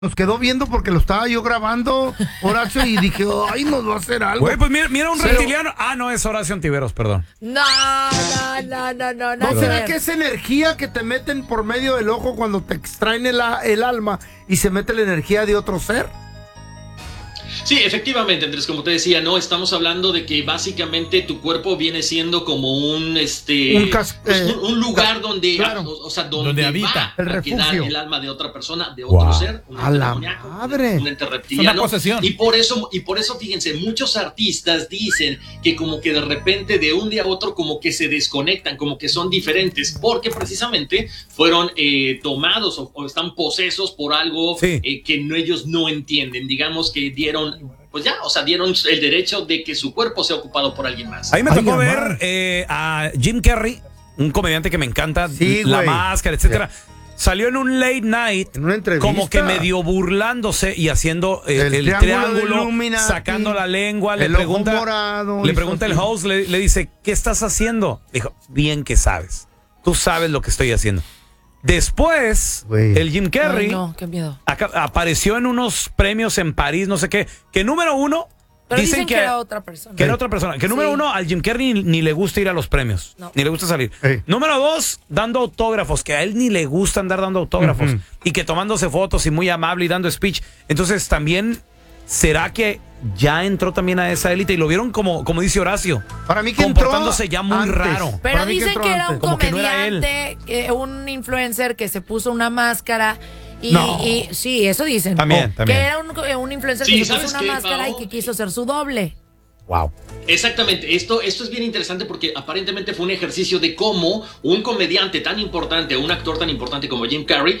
Nos quedó viendo porque lo estaba yo grabando, Horacio, y dije, ay, nos va a hacer algo. Güey, pues mira un reptiliano. No, es Horacio Antiveros, perdón. No. ¿No será que es energía que te meten por medio del ojo cuando te extraen el alma y se mete la energía de otro ser? Sí, efectivamente, Andrés, como te decía, no estamos hablando de que básicamente tu cuerpo viene siendo como un lugar donde, claro, donde habita el refugio, el alma de otra persona, de otro ser, un a la demoníaco, madre, un ente reptiliano. Una posesión. Y por eso, fíjense, muchos artistas dicen que como que de repente de un día a otro como que se desconectan, como que son diferentes, porque precisamente fueron tomados o están posesos por algo que ellos no entienden. Digamos que dieron el derecho de que su cuerpo sea ocupado por alguien más. A mí me tocó ver a Jim Carrey, un comediante que me encanta, La Máscara, etcétera. Salió en un late night, en una entrevista, como que medio burlándose y haciendo el triángulo, sacando la lengua. Le pregunta el host, le dice, ¿qué estás haciendo? Dijo, bien que sabes. Tú sabes lo que estoy haciendo. Después, el Jim Carrey qué miedo. Apareció en unos premios en París, no sé qué, que número uno... Pero dicen que era otra persona. Que era otra persona. Que número uno, al Jim Carrey ni le gusta ir a los premios. No. Ni le gusta salir. Número dos, dando autógrafos, que a él ni le gusta andar dando autógrafos. Y que tomándose fotos y muy amable y dando speech. Entonces también, ¿será que ya entró también a esa élite? Y lo vieron como dice Horacio, para mí que comportándose ya muy raro. Pero dicen que era un comediante, un influencer que se puso una máscara. Y sí, eso dicen. También. Que era un influencer que se puso una máscara y que quiso ser su doble. Wow. Exactamente, esto es bien interesante porque aparentemente fue un ejercicio de cómo un comediante tan importante, un actor tan importante como Jim Carrey,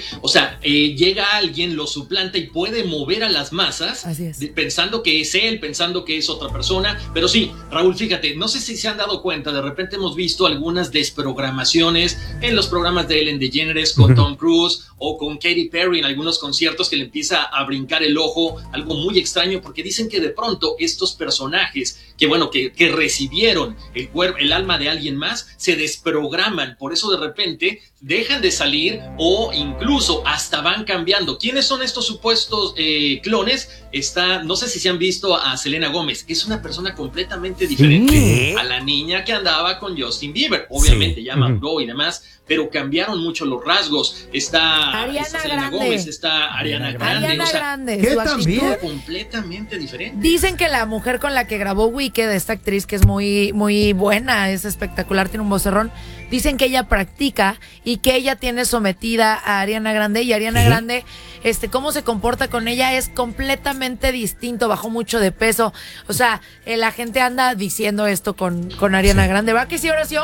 llega alguien, lo suplanta y puede mover a las masas pensando que es él, pensando que es otra persona. Pero sí, Raúl, fíjate, no sé si se han dado cuenta, de repente hemos visto algunas desprogramaciones en los programas de Ellen DeGeneres con Tom Cruise o con Katy Perry en algunos conciertos, que le empieza a brincar el ojo, algo muy extraño, porque dicen que de pronto estos personajes que recibieron el alma de alguien más, se desprograman. Por eso de repente dejan de salir o incluso hasta van cambiando. ¿Quiénes son estos supuestos clones? No sé si se han visto a Selena Gómez. Es una persona completamente diferente a la niña que andaba con Justin Bieber. Obviamente ya maduró y demás, pero cambiaron mucho los rasgos. Está Selena Gómez, está Ariana Grande. ¿Qué también? Completamente diferente. Dicen que la mujer con la que grabó Wicked, esta actriz que es muy, muy buena, es espectacular, tiene un vocerrón, dicen que ella practica y que ella tiene sometida a Ariana Grande, y Ariana Grande, cómo se comporta con ella es completamente distinto, bajó mucho de peso. O sea, la gente anda diciendo esto con Ariana Grande, ¿verdad que sí, Horacio?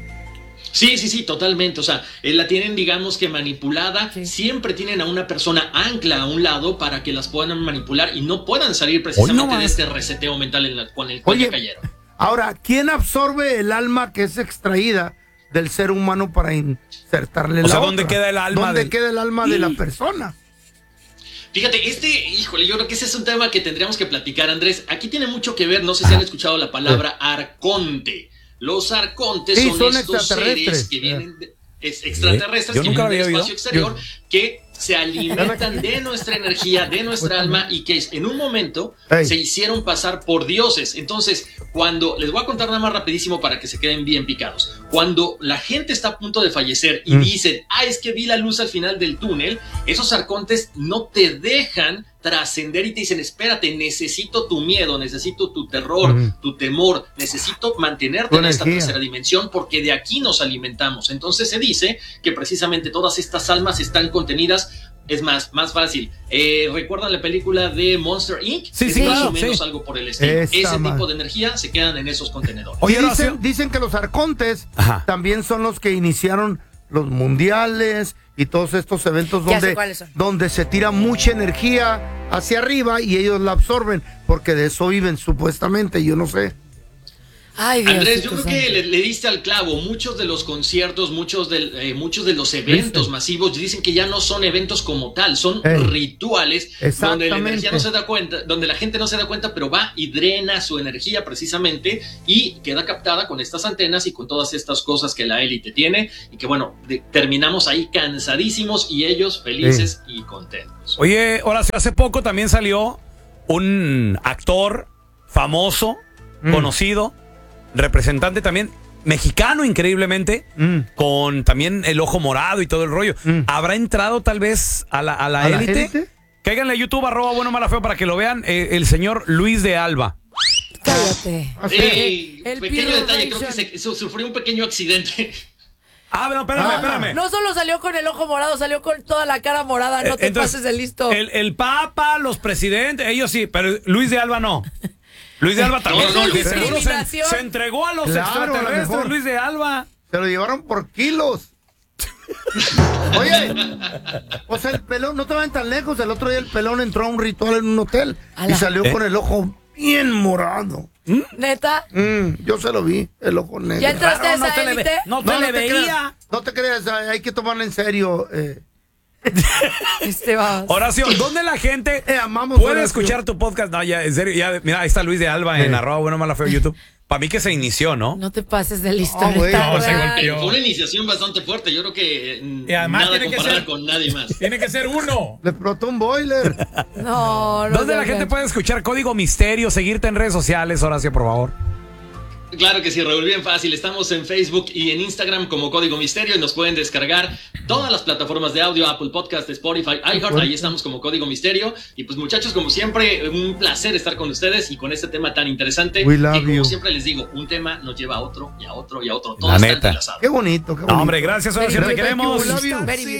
Sí, totalmente. O sea, la tienen, digamos que manipulada. Siempre tienen a una persona ancla a un lado para que las puedan manipular y no puedan salir precisamente de este reseteo mental con el cual ya cayeron. Ahora, ¿quién absorbe el alma que es extraída del ser humano para insertarle la otra? ¿Dónde queda el alma? ¿Dónde queda el alma de la persona? Fíjate, yo creo que ese es un tema que tendríamos que platicar, Andrés. Aquí tiene mucho que ver, no sé si han escuchado la palabra arconte. Los arcontes son estos seres que vienen extraterrestres, que vienen del espacio exterior, que se alimentan de nuestra energía, de nuestra alma, y que en un momento se hicieron pasar por dioses. Entonces, les voy a contar nada más rapidísimo para que se queden bien picados. Cuando la gente está a punto de fallecer y dicen, es que vi la luz al final del túnel, esos arcontes no te dejan trascender y te dicen, espérate, necesito tu miedo, necesito tu terror, tu temor, necesito mantenerte en esta tercera dimensión, porque de aquí nos alimentamos. Entonces se dice que precisamente todas estas almas están contenidas. Es más fácil. ¿Recuerdan la película de Monster Inc? Sí, más o menos algo por el estilo. Ese tipo de energía se quedan en esos contenedores. Oye, dicen que los arcontes también son los que iniciaron los mundiales y todos estos eventos donde se tira mucha energía hacia arriba y ellos la absorben, porque de eso viven supuestamente, yo no sé. Ay, Dios, Andrés, yo creo que le diste al clavo. Muchos de los conciertos, muchos de los eventos masivos dicen que ya no son eventos como tal, son rituales donde la energía no se da cuenta, donde la gente no se da cuenta, pero va y drena su energía precisamente y queda captada con estas antenas y con todas estas cosas que la élite tiene y que bueno, terminamos ahí cansadísimos y ellos felices y contentos. Oye, ahora hace poco también salió un actor famoso, conocido, representante también mexicano increíblemente, con también el ojo morado y todo el rollo. ¿Habrá entrado tal vez a la élite? Cáiganle a YouTube, @buenomalafeo para que lo vean, el señor Luis de Alba. Cállate. Pequeño detalle, creo que sufrió un pequeño accidente. No, espérame. No solo salió con el ojo morado, salió con toda la cara morada, no te pases de listo. El Papa, los presidentes, ellos sí, pero Luis de Alba no. Luis de Alba también. Seguro se entregó a los extraterrestres, Luis de Alba. Se lo llevaron por kilos. Oye, o sea, el pelón, no te vayan tan lejos. El otro día el pelón entró a un ritual en un hotel y salió con el ojo bien morado. ¿Neta? Yo se lo vi, el ojo negro. ¿Ya entraste a esa élite? No te veía. No te creas, hay que tomarlo en serio. Horacio, ¿dónde la gente puede escuchar tu podcast? No, ya, en serio, ya, mira, ahí está Luis de Alba en @buenomalafeo YouTube. Para mí que se inició, ¿no? No te pases de listo. Fue una iniciación bastante fuerte. Yo creo que nada comparada con nadie más. Tiene que ser uno. Le explotó un boiler. No. ¿Dónde la gente puede escuchar Código Misterio? Seguirte en redes sociales, Horacio, por favor. Claro que sí, Raúl, bien fácil. Estamos en Facebook y en Instagram como Código Misterio y nos pueden descargar todas las plataformas de audio, Apple Podcast, Spotify, iHeart, ahí estamos como Código Misterio. Y pues muchachos, como siempre, un placer estar con ustedes y con este tema tan interesante. We love y como you. siempre les digo, un tema nos lleva a otro y a otro y a otro. Todo La está neta. entrelazado. Qué bonito. No, hombre, gracias, Horacio, te queremos. We love you.